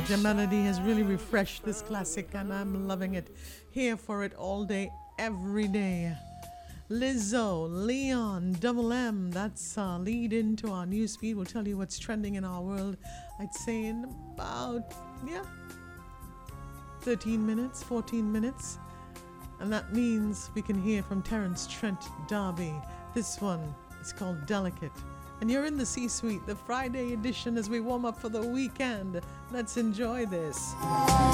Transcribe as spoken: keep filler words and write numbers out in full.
Georgia Melody has really refreshed this classic, and I'm loving it. Here for it all day, every day. Lizzo, Leon, Double M, that's uh, lead into our news feed. We'll tell you what's trending in our world, I'd say in about, yeah, thirteen minutes, fourteen minutes. And that means we can hear from Terence Trent D'Arby. This one is called Delicate. And you're in the C-Suite, the Friday edition as we warm up for the weekend. Let's enjoy this.